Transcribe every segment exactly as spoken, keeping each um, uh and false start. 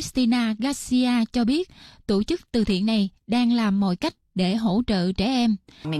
Cristina Garcia cho biết tổ chức từ thiện này đang làm mọi cách để hỗ trợ trẻ em.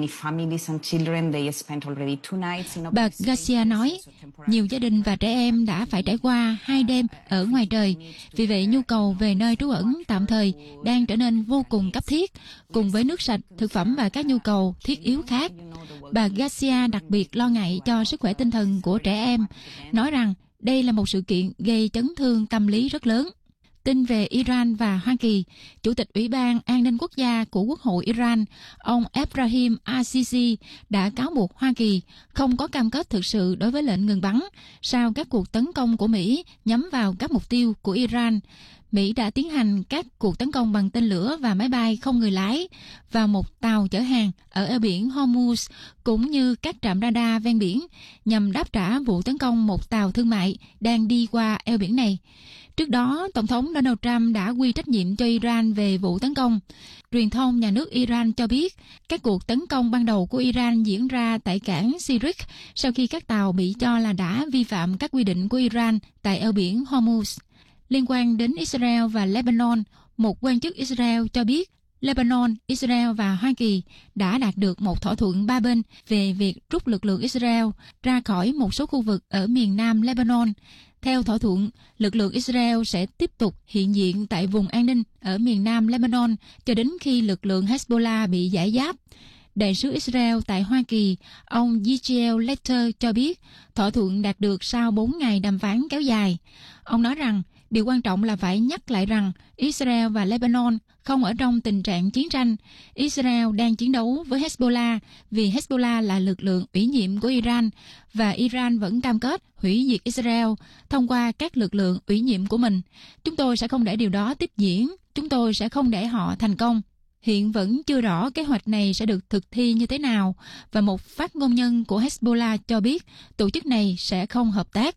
Bà Garcia nói, nhiều gia đình và trẻ em đã phải trải qua hai đêm ở ngoài trời. Vì vậy, nhu cầu về nơi trú ẩn tạm thời đang trở nên vô cùng cấp thiết, cùng với nước sạch, thực phẩm và các nhu cầu thiết yếu khác. Bà Garcia đặc biệt lo ngại cho sức khỏe tinh thần của trẻ em, nói rằng đây là một sự kiện gây chấn thương tâm lý rất lớn. Tin về Iran và Hoa Kỳ, Chủ tịch Ủy ban An ninh Quốc gia của Quốc hội Iran, ông Ebrahim Azizi đã cáo buộc Hoa Kỳ không có cam kết thực sự đối với lệnh ngừng bắn sau các cuộc tấn công của Mỹ nhắm vào các mục tiêu của Iran. Mỹ đã tiến hành các cuộc tấn công bằng tên lửa và máy bay không người lái vào một tàu chở hàng ở eo biển Hormuz cũng như các trạm radar ven biển nhằm đáp trả vụ tấn công một tàu thương mại đang đi qua eo biển này. Trước đó, Tổng thống Donald Trump đã quy trách nhiệm cho Iran về vụ tấn công. Truyền thông nhà nước Iran cho biết các cuộc tấn công ban đầu của Iran diễn ra tại cảng Sirik sau khi các tàu bị cho là đã vi phạm các quy định của Iran tại eo biển Hormuz. Liên quan đến Israel và Lebanon, một quan chức Israel cho biết Lebanon, Israel và Hoa Kỳ đã đạt được một thỏa thuận ba bên về việc rút lực lượng Israel ra khỏi một số khu vực ở miền nam Lebanon. Theo thỏa thuận, lực lượng Israel sẽ tiếp tục hiện diện tại vùng an ninh ở miền nam Lebanon cho đến khi lực lượng Hezbollah bị giải giáp. Đại sứ Israel tại Hoa Kỳ, ông Yigiel Letter cho biết thỏa thuận đạt được sau bốn ngày đàm phán kéo dài. Ông nói rằng điều quan trọng là phải nhắc lại rằng Israel và Lebanon không ở trong tình trạng chiến tranh. Israel đang chiến đấu với Hezbollah vì Hezbollah là lực lượng ủy nhiệm của Iran và Iran vẫn cam kết hủy diệt Israel thông qua các lực lượng ủy nhiệm của mình. Chúng tôi sẽ không để điều đó tiếp diễn. Chúng tôi sẽ không để họ thành công. Hiện vẫn chưa rõ kế hoạch này sẽ được thực thi như thế nào và một phát ngôn nhân của Hezbollah cho biết tổ chức này sẽ không hợp tác.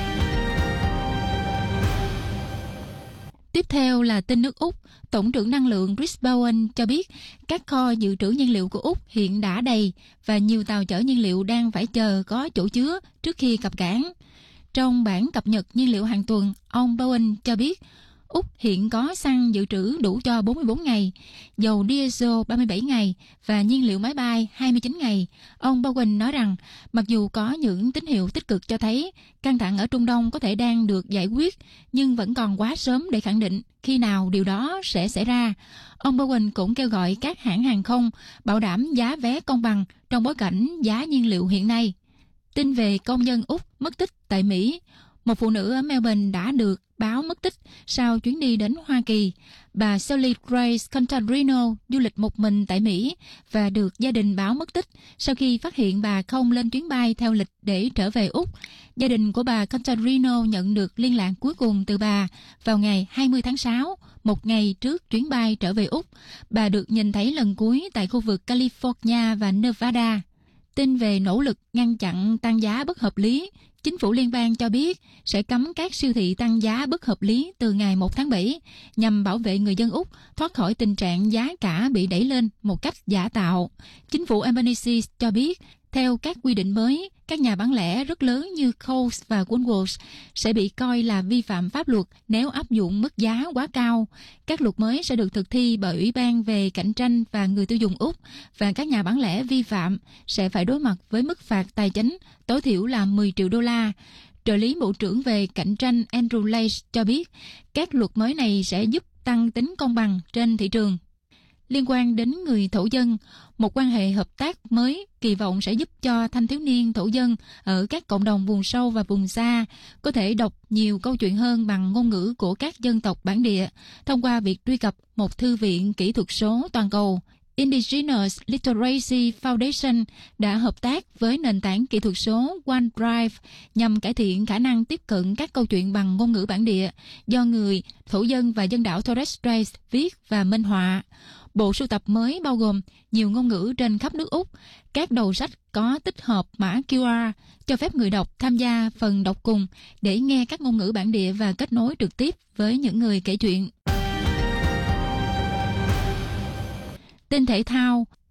Tiếp theo là tin nước Úc. Tổng trưởng năng lượng Chris Bowen cho biết các kho dự trữ nhiên liệu của Úc hiện đã đầy và nhiều tàu chở nhiên liệu đang phải chờ có chỗ chứa trước khi cập cảng. Trong bản cập nhật nhiên liệu hàng tuần, ông Bowen cho biết Úc hiện có xăng dự trữ đủ cho bốn mươi bốn ngày, dầu diesel ba mươi bảy ngày và nhiên liệu máy bay hai mươi chín ngày. Ông Bowen nói rằng mặc dù có những tín hiệu tích cực cho thấy căng thẳng ở Trung Đông có thể đang được giải quyết, nhưng vẫn còn quá sớm để khẳng định khi nào điều đó sẽ xảy ra. Ông Bowen cũng kêu gọi các hãng hàng không bảo đảm giá vé công bằng trong bối cảnh giá nhiên liệu hiện nay. Tin về công dân Úc mất tích tại Mỹ. Một phụ nữ ở Melbourne đã được báo mất tích sau chuyến đi đến Hoa Kỳ. Bà Sally Grace Contarino du lịch một mình tại Mỹ và được gia đình báo mất tích sau khi phát hiện bà không lên chuyến bay theo lịch để trở về Úc. Gia đình của bà Contarino nhận được liên lạc cuối cùng từ bà vào ngày hai mươi tháng sáu, một ngày trước chuyến bay trở về Úc. Bà được nhìn thấy lần cuối tại khu vực California và Nevada. Tin về nỗ lực ngăn chặn tăng giá bất hợp lý. Chính phủ liên bang cho biết sẽ cấm các siêu thị tăng giá bất hợp lý từ ngày một tháng bảy nhằm bảo vệ người dân Úc thoát khỏi tình trạng giá cả bị đẩy lên một cách giả tạo. Chính phủ Albanese cho biết theo các quy định mới, các nhà bán lẻ rất lớn như Coles và Woolworths sẽ bị coi là vi phạm pháp luật nếu áp dụng mức giá quá cao. Các luật mới sẽ được thực thi bởi Ủy ban về cạnh tranh và người tiêu dùng Úc và các nhà bán lẻ vi phạm sẽ phải đối mặt với mức phạt tài chính tối thiểu là mười triệu đô la. Trợ lý Bộ trưởng về cạnh tranh Andrew Lace cho biết các luật mới này sẽ giúp tăng tính công bằng trên thị trường. Liên quan đến người thổ dân, một quan hệ hợp tác mới kỳ vọng sẽ giúp cho thanh thiếu niên thổ dân ở các cộng đồng vùng sâu và vùng xa có thể đọc nhiều câu chuyện hơn bằng ngôn ngữ của các dân tộc bản địa thông qua việc truy cập một thư viện kỹ thuật số toàn cầu. Indigenous Literacy Foundation đã hợp tác với nền tảng kỹ thuật số OneDrive nhằm cải thiện khả năng tiếp cận các câu chuyện bằng ngôn ngữ bản địa do người thổ dân và dân đảo Torres Strait viết và minh họa. Bộ sưu tập mới bao gồm nhiều ngôn ngữ trên khắp nước Úc. Các đầu sách có tích hợp mã quy rờ cho phép người đọc tham gia phần đọc cùng để nghe các ngôn ngữ bản địa và kết nối trực tiếp với những người kể chuyện. Tin thể thao,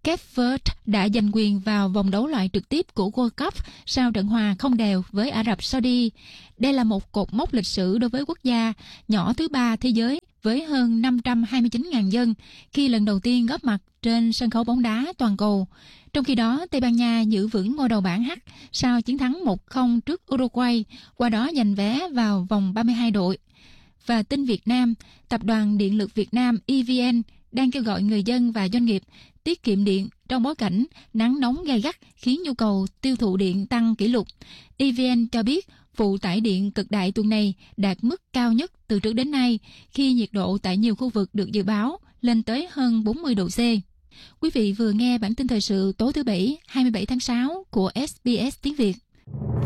Cape Verde đã giành quyền vào vòng đấu loại trực tiếp của World Cup sau trận hòa không đều với Ả Rập Saudi. Đây là một cột mốc lịch sử đối với quốc gia nhỏ thứ ba thế giới với hơn năm trăm hai mươi chín nghìn dân khi lần đầu tiên góp mặt trên sân khấu bóng đá toàn cầu. Trong khi đó, Tây Ban Nha giữ vững ngôi đầu bảng H sau chiến thắng một không trước Uruguay, qua đó giành vé vào vòng ba mươi hai đội. Và tin Việt Nam, Tập đoàn Điện lực Việt Nam E V N đang kêu gọi người dân và doanh nghiệp tiết kiệm điện trong bối cảnh nắng nóng gay gắt khiến nhu cầu tiêu thụ điện tăng kỷ lục. E V N cho biết phụ tải điện cực đại tuần này đạt mức cao nhất từ trước đến nay khi nhiệt độ tại nhiều khu vực được dự báo lên tới hơn bốn mươi độ C. Quý vị vừa nghe bản tin thời sự tối thứ Bảy hai mươi bảy tháng sáu của S B S tiếng Việt.